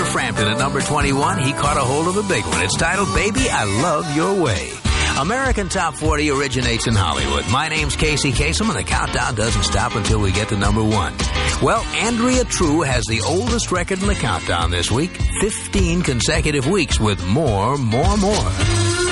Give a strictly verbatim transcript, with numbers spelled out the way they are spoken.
Frampton at number twenty-one. He caught a hold of a big one. It's titled, Baby, I Love Your Way. American Top forty originates in Hollywood. My name's Casey Kasem, and the countdown doesn't stop until we get to number one. Well, Andrea True has the oldest record in the countdown this week, fifteen consecutive weeks with More, More, More.